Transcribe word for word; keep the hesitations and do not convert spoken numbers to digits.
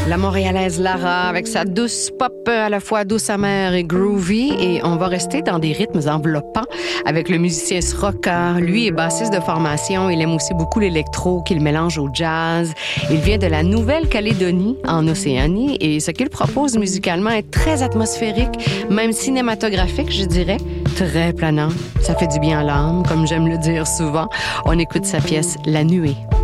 La Montréalaise Lara avec sa douce pop à la fois douce amère et groovy. Et on va rester dans des rythmes enveloppants avec le musicien Sroka. Lui est bassiste de formation. Il aime aussi beaucoup l'électro qu'il mélange au jazz. Il vient de la Nouvelle-Calédonie en Océanie et ce qu'il propose musicalement est très atmosphérique, même cinématographique, je dirais. Très planant. Ça fait du bien à l'âme, comme j'aime le dire souvent. On écoute sa pièce La Nuée.